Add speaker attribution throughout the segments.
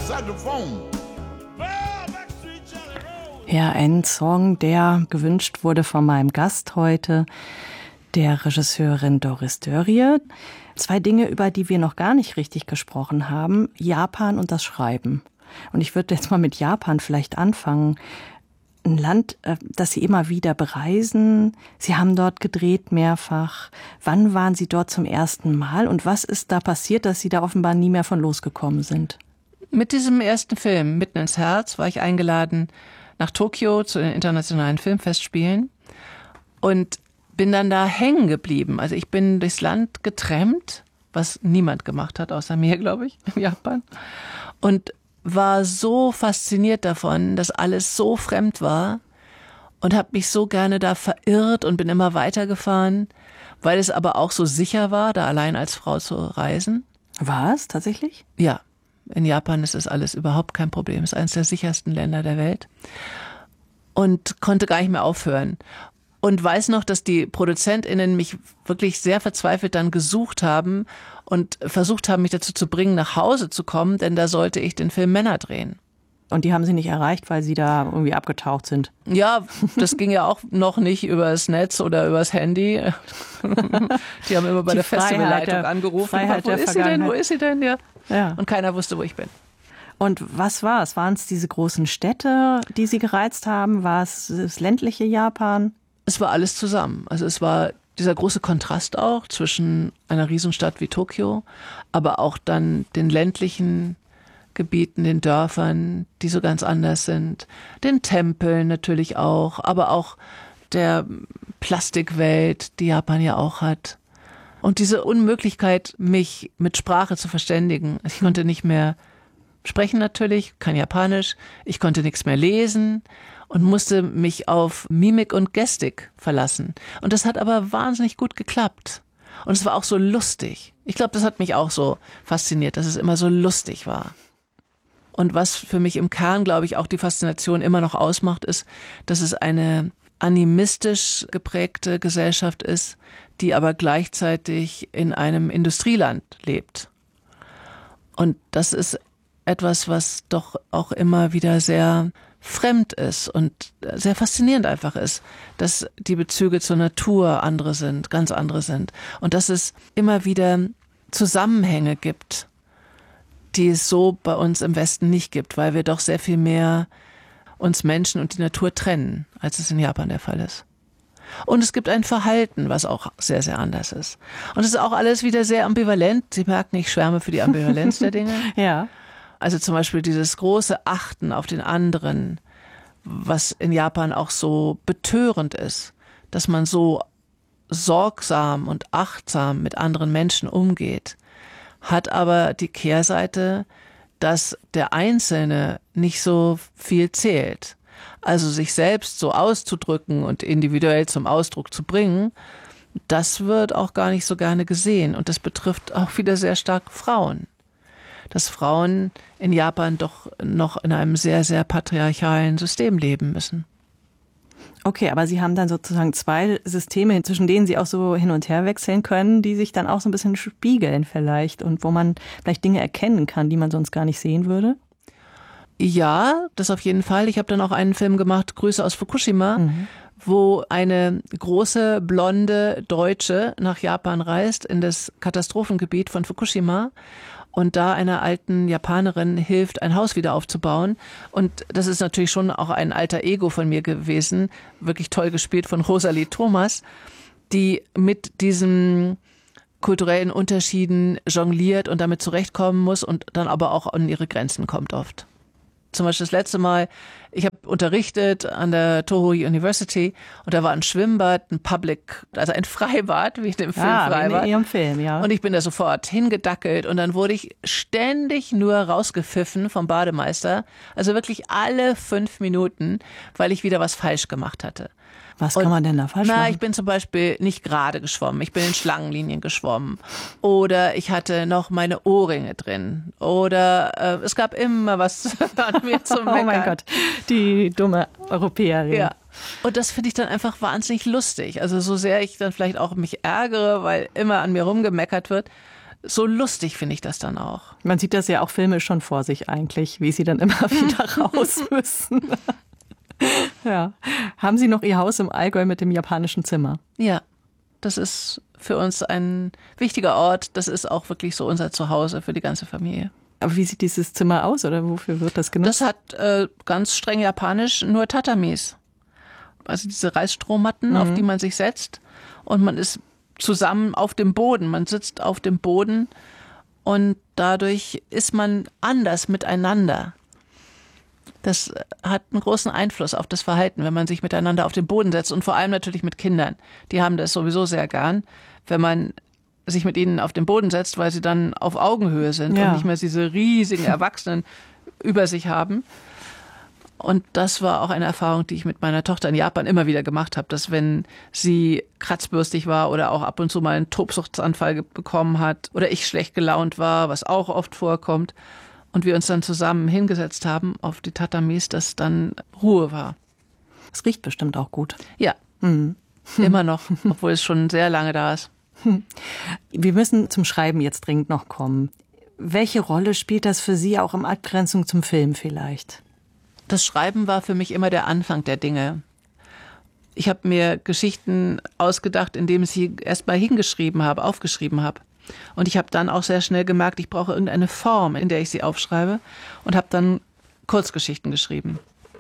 Speaker 1: Ja, ein Song, der gewünscht wurde von meinem Gast heute, der Regisseurin Doris Dörrie. 2 Dinge, über die wir noch gar nicht richtig gesprochen haben: Japan und das Schreiben. Und ich würde jetzt mal mit Japan vielleicht anfangen. Ein Land, das Sie immer wieder bereisen. Sie haben dort gedreht mehrfach. Wann waren Sie dort zum ersten Mal und was ist da passiert, dass Sie da offenbar nie mehr von losgekommen sind?
Speaker 2: Mit diesem ersten Film, Mitten ins Herz, war ich eingeladen nach Tokio zu den internationalen Filmfestspielen und bin dann da hängen geblieben. Also ich bin durchs Land getrennt, was niemand gemacht hat, außer mir, glaube ich, in Japan. Und war so fasziniert davon, dass alles so fremd war und habe mich so gerne da verirrt und bin immer weitergefahren, weil es aber auch so sicher war, da allein als Frau zu reisen.
Speaker 1: War es tatsächlich?
Speaker 2: Ja, in Japan ist das alles überhaupt kein Problem. Es ist eines der sichersten Länder der Welt und konnte gar nicht mehr aufhören. Und weiß noch, dass die ProduzentInnen mich wirklich sehr verzweifelt dann gesucht haben und versucht haben, mich dazu zu bringen, nach Hause zu kommen, denn da sollte ich den Film Männer drehen.
Speaker 1: Und die haben Sie nicht erreicht, weil Sie da irgendwie abgetaucht sind?
Speaker 2: Ja, das ging ja auch noch nicht übers Netz oder übers Handy. Die haben immer bei der Festivalleitung angerufen. Wo ist sie denn? Ja. Und keiner wusste, wo ich bin.
Speaker 1: Und was war es? Waren es diese großen Städte, die Sie gereizt haben? War es das ländliche Japan?
Speaker 2: Es war alles zusammen. Also es war dieser große Kontrast auch zwischen einer Riesenstadt wie Tokio, aber auch dann den ländlichen Gebieten, den Dörfern, die so ganz anders sind, den Tempeln natürlich auch, aber auch der Plastikwelt, die Japan ja auch hat. Und diese Unmöglichkeit, mich mit Sprache zu verständigen. Ich konnte nicht mehr sprechen natürlich, kein Japanisch, ich konnte nichts mehr lesen und musste mich auf Mimik und Gestik verlassen. Und das hat aber wahnsinnig gut geklappt. Und es war auch so lustig. Ich glaube, das hat mich auch so fasziniert, dass es immer so lustig war. Und was für mich im Kern, glaube ich, auch die Faszination immer noch ausmacht, ist, dass es eine animistisch geprägte Gesellschaft ist, die aber gleichzeitig in einem Industrieland lebt. Und das ist etwas, was doch auch immer wieder sehr fremd ist und sehr faszinierend einfach ist, dass die Bezüge zur Natur andere sind, ganz andere sind. Und dass es immer wieder Zusammenhänge gibt, die es so bei uns im Westen nicht gibt, weil wir doch sehr viel mehr uns Menschen und die Natur trennen, als es in Japan der Fall ist. Und es gibt ein Verhalten, was auch sehr, sehr anders ist. Und es ist auch alles wieder sehr ambivalent. Sie merken, ich schwärme für die Ambivalenz der Dinge.
Speaker 1: Ja.
Speaker 2: Also zum Beispiel dieses große Achten auf den anderen, was in Japan auch so betörend ist, dass man so sorgsam und achtsam mit anderen Menschen umgeht, hat aber die Kehrseite, dass der Einzelne nicht so viel zählt. Also sich selbst so auszudrücken und individuell zum Ausdruck zu bringen, das wird auch gar nicht so gerne gesehen. Und das betrifft auch wieder sehr stark Frauen. Dass Frauen in Japan doch noch in einem sehr, sehr patriarchalen System leben müssen.
Speaker 1: Okay, aber Sie haben dann sozusagen 2 Systeme, zwischen denen Sie auch so hin und her wechseln können, die sich dann auch so ein bisschen spiegeln vielleicht und wo man vielleicht Dinge erkennen kann, die man sonst gar nicht sehen würde?
Speaker 2: Ja, das auf jeden Fall. Ich habe dann auch einen Film gemacht, Grüße aus Fukushima, wo eine große, blonde Deutsche nach Japan reist, in das Katastrophengebiet von Fukushima. Und da einer alten Japanerin hilft, ein Haus wieder aufzubauen. Und das ist natürlich schon auch ein alter Ego von mir gewesen, wirklich toll gespielt von Rosalie Thomas, die mit diesen kulturellen Unterschieden jongliert und damit zurechtkommen muss und dann aber auch an ihre Grenzen kommt oft. Zum Beispiel das letzte Mal, ich habe unterrichtet an der Toho University und da war ein Schwimmbad, ein Public, also ein Freibad, wie in dem Film Freibad.
Speaker 1: Wie in Ihrem Film, ja.
Speaker 2: Und ich bin da sofort hingedackelt und dann wurde ich ständig nur rausgepfiffen vom Bademeister, also wirklich alle 5 Minuten, weil ich wieder was falsch gemacht hatte.
Speaker 1: Was kann man denn da falsch machen?
Speaker 2: Ich bin zum Beispiel nicht gerade geschwommen. Ich bin in Schlangenlinien geschwommen. Oder ich hatte noch meine Ohrringe drin. Oder es gab immer was an mir zu meckern.
Speaker 1: Oh mein Gott, die dumme Europäerin.
Speaker 2: Ja. Und das finde ich dann einfach wahnsinnig lustig. Also so sehr ich dann vielleicht auch mich ärgere, weil immer an mir rumgemeckert wird, so lustig finde ich das dann auch.
Speaker 1: Man sieht das ja auch filmisch schon vor sich eigentlich, wie Sie dann immer wieder raus müssen. Ja. Haben Sie noch Ihr Haus im Allgäu mit dem japanischen Zimmer?
Speaker 2: Ja, das ist für uns ein wichtiger Ort. Das ist auch wirklich so unser Zuhause für die ganze Familie.
Speaker 1: Aber wie sieht dieses Zimmer aus oder wofür wird das genutzt?
Speaker 2: Das hat ganz streng japanisch nur Tatamis. Also diese Reisstrohmatten, auf die man sich setzt. Und man ist zusammen auf dem Boden. Man sitzt auf dem Boden und dadurch ist man anders miteinander. Das hat einen großen Einfluss auf das Verhalten, wenn man sich miteinander auf den Boden setzt und vor allem natürlich mit Kindern. Die haben das sowieso sehr gern, wenn man sich mit ihnen auf den Boden setzt, weil sie dann auf Augenhöhe sind und nicht mehr diese riesigen Erwachsenen über sich haben. Und das war auch eine Erfahrung, die ich mit meiner Tochter in Japan immer wieder gemacht habe, dass wenn sie kratzbürstig war oder auch ab und zu mal einen Tobsuchtsanfall bekommen hat oder ich schlecht gelaunt war, was auch oft vorkommt, und wir uns dann zusammen hingesetzt haben auf die Tatamis, dass dann Ruhe war.
Speaker 1: Es riecht bestimmt auch gut.
Speaker 2: Ja, immer noch, obwohl es schon sehr lange da ist.
Speaker 1: Wir müssen zum Schreiben jetzt dringend noch kommen. Welche Rolle spielt das für Sie auch in Abgrenzung zum Film vielleicht?
Speaker 2: Das Schreiben war für mich immer der Anfang der Dinge. Ich habe mir Geschichten ausgedacht, indem ich sie erst mal aufgeschrieben habe. Und ich habe dann auch sehr schnell gemerkt, ich brauche irgendeine Form, in der ich sie aufschreibe, und habe dann Kurzgeschichten geschrieben.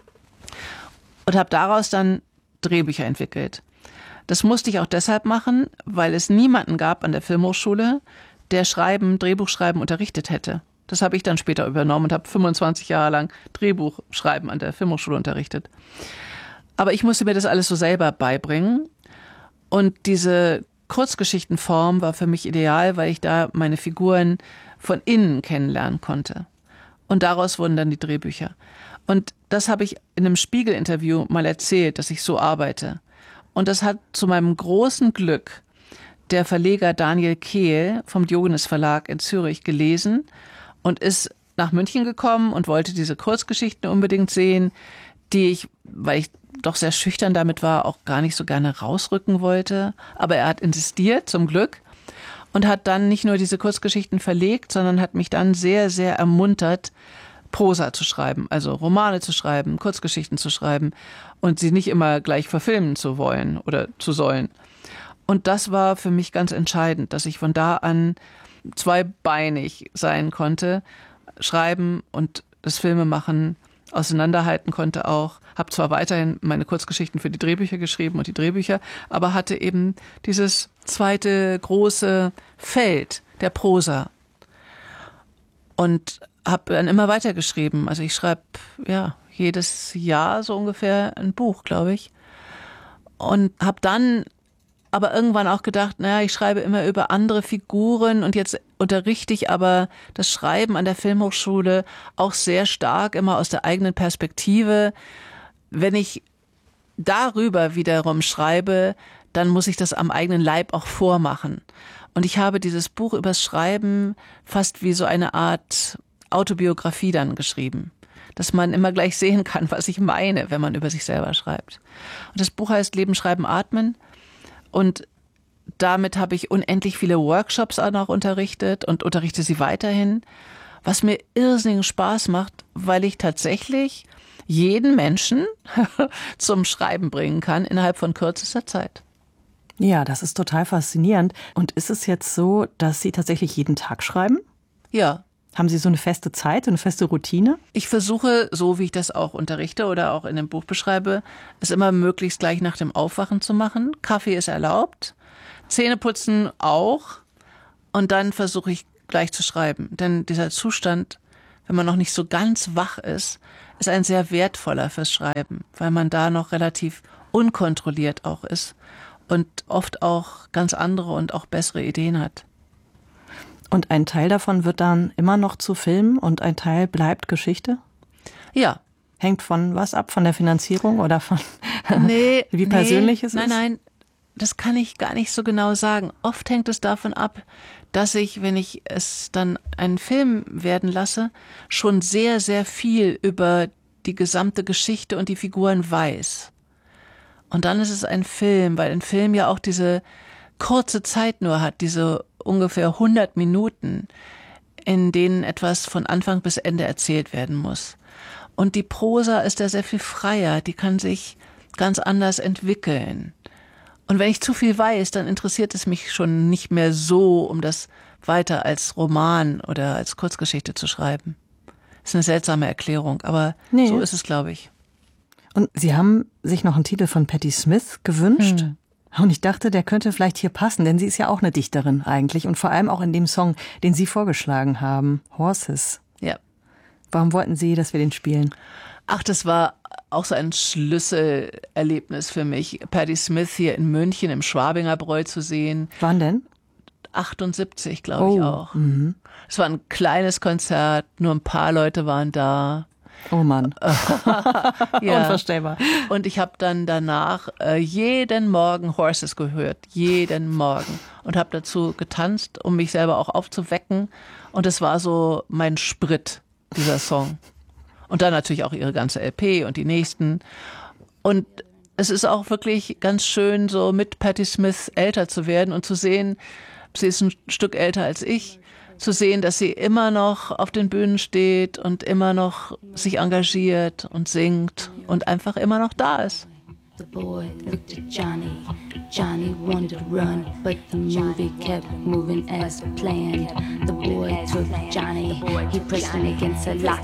Speaker 2: Und habe daraus dann Drehbücher entwickelt. Das musste ich auch deshalb machen, weil es niemanden gab an der Filmhochschule, der Drehbuchschreiben unterrichtet hätte. Das habe ich dann später übernommen und habe 25 Jahre lang Drehbuchschreiben an der Filmhochschule unterrichtet. Aber ich musste mir das alles so selber beibringen. Und diese Kurzgeschichtenform war für mich ideal, weil ich da meine Figuren von innen kennenlernen konnte. Und daraus wurden dann die Drehbücher. Und das habe ich in einem Spiegel-Interview mal erzählt, dass ich so arbeite. Und das hat zu meinem großen Glück der Verleger Daniel Kehl vom Diogenes Verlag in Zürich gelesen und ist nach München gekommen und wollte diese Kurzgeschichten unbedingt sehen, die ich, weil ich doch sehr schüchtern damit war, auch gar nicht so gerne rausrücken wollte. Aber er hat insistiert, zum Glück, und hat dann nicht nur diese Kurzgeschichten verlegt, sondern hat mich dann sehr, sehr ermuntert, Prosa zu schreiben, also Romane zu schreiben, Kurzgeschichten zu schreiben und sie nicht immer gleich verfilmen zu wollen oder zu sollen. Und das war für mich ganz entscheidend, dass ich von da an zweibeinig sein konnte, schreiben und das Filmemachen auseinanderhalten konnte auch. Habe zwar weiterhin meine Kurzgeschichten für die Drehbücher geschrieben und die Drehbücher, aber hatte eben dieses zweite große Feld der Prosa. Und habe dann immer weitergeschrieben. Also ich schreibe jedes Jahr so ungefähr ein Buch, glaube ich. Und habe dann aber irgendwann auch gedacht, ich schreibe immer über andere Figuren und jetzt unterrichte ich aber das Schreiben an der Filmhochschule auch sehr stark immer aus der eigenen Perspektive. Wenn ich darüber wiederum schreibe, dann muss ich das am eigenen Leib auch vormachen. Und ich habe dieses Buch übers Schreiben fast wie so eine Art Autobiografie dann geschrieben, dass man immer gleich sehen kann, was ich meine, wenn man über sich selber schreibt. Und das Buch heißt Leben, Schreiben, Atmen. Und damit habe ich unendlich viele Workshops auch noch unterrichtet und unterrichte sie weiterhin, was mir irrsinnigen Spaß macht, weil ich tatsächlich jeden Menschen zum Schreiben bringen kann innerhalb von kürzester Zeit.
Speaker 1: Ja, das ist total faszinierend. Und ist es jetzt so, dass Sie tatsächlich jeden Tag schreiben?
Speaker 2: Ja.
Speaker 1: Haben Sie so eine feste Zeit, eine feste Routine?
Speaker 2: Ich versuche, so wie ich das auch unterrichte oder auch in dem Buch beschreibe, es immer möglichst gleich nach dem Aufwachen zu machen. Kaffee ist erlaubt, Zähneputzen auch, und dann versuche ich gleich zu schreiben. Denn dieser Zustand, wenn man noch nicht so ganz wach ist ein sehr wertvoller fürs Schreiben, weil man da noch relativ unkontrolliert auch ist und oft auch ganz andere und auch bessere Ideen hat.
Speaker 1: Und ein Teil davon wird dann immer noch zu Film und ein Teil bleibt Geschichte?
Speaker 2: Ja.
Speaker 1: Hängt von was ab? Von der Finanzierung oder von wie persönlich es ist?
Speaker 2: Nein, das kann ich gar nicht so genau sagen. Oft hängt es davon ab, dass ich, wenn ich es dann einen Film werden lasse, schon sehr, sehr viel über die gesamte Geschichte und die Figuren weiß. Und dann ist es ein Film, weil ein Film ja auch diese kurze Zeit nur hat, diese ungefähr 100 Minuten, in denen etwas von Anfang bis Ende erzählt werden muss. Und die Prosa ist da sehr viel freier, die kann sich ganz anders entwickeln. Und wenn ich zu viel weiß, dann interessiert es mich schon nicht mehr so, um das weiter als Roman oder als Kurzgeschichte zu schreiben. Das ist eine seltsame Erklärung, aber so ist es, glaube ich.
Speaker 1: Und Sie haben sich noch einen Titel von Patti Smith gewünscht. Und ich dachte, der könnte vielleicht hier passen, denn sie ist ja auch eine Dichterin eigentlich. Und vor allem auch in dem Song, den Sie vorgeschlagen haben, Horses.
Speaker 2: Ja.
Speaker 1: Warum wollten Sie, dass wir den spielen?
Speaker 2: Ach, das war auch so ein Schlüsselerlebnis für mich, Patti Smith hier in München im Schwabinger Bräu zu sehen.
Speaker 1: Wann denn?
Speaker 2: 78, glaube ich auch. Es war ein kleines Konzert, nur ein paar Leute waren da.
Speaker 1: Oh Mann.
Speaker 2: Ja.
Speaker 1: Unvorstellbar.
Speaker 2: Und ich habe dann danach jeden Morgen Horses gehört, jeden Morgen. Und habe dazu getanzt, um mich selber auch aufzuwecken. Und es war so mein Sprit, dieser Song. Und dann natürlich auch ihre ganze LP und die nächsten. Und es ist auch wirklich ganz schön, so mit Patti Smith älter zu werden und zu sehen, sie ist ein Stück älter als ich, zu sehen, dass sie immer noch auf den Bühnen steht und immer noch sich engagiert und singt und einfach immer noch da ist.
Speaker 3: The boy looked at Johnny. Johnny wanted to run, but the movie kept moving as planned. The boy took Johnny. He pressed him against a lock.